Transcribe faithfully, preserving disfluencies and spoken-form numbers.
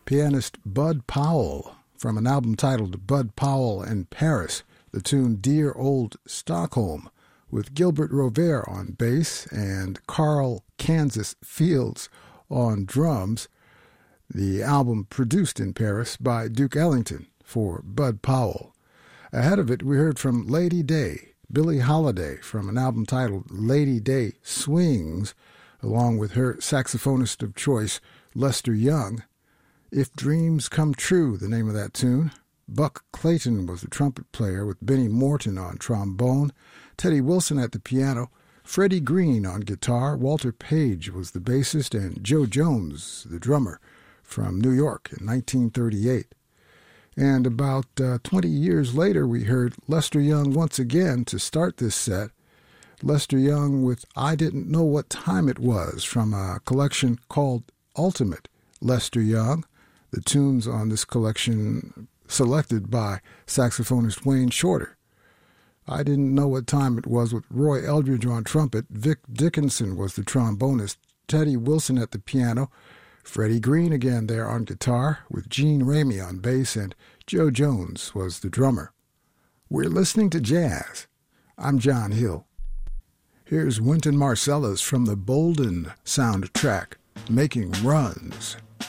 pianist Bud Powell from an album titled Bud Powell and Paris, the tune Dear Old Stockholm, with Gilbert Rovere on bass and Carl Kansas Fields on drums. The album produced in Paris by Duke Ellington for Bud Powell. Ahead of it, we heard from Lady Day, Billie Holiday, from an album titled Lady Day Swings, along with her saxophonist of choice, Lester Young. If Dreams Come True, the name of that tune. Buck Clayton was the trumpet player with Benny Morton on trombone, Teddy Wilson at the piano, Freddie Green on guitar, Walter Page was the bassist, and Joe Jones, the drummer, from New York in nineteen thirty-eight. And about uh, twenty years later, we heard Lester Young once again to start this set. Lester Young with I Didn't Know What Time It Was from a collection called Ultimate Lester Young. The tunes on this collection selected by saxophonist Wayne Shorter. I Didn't Know What Time It Was with Roy Eldridge on trumpet. Vic Dickinson was the trombonist. Teddy Wilson at the piano. Freddie Green again there on guitar with Gene Ramey on bass, and Joe Jones was the drummer. We're listening to jazz. I'm John Hill. Here's Wynton Marsalis from the Bolden soundtrack, Making Runs.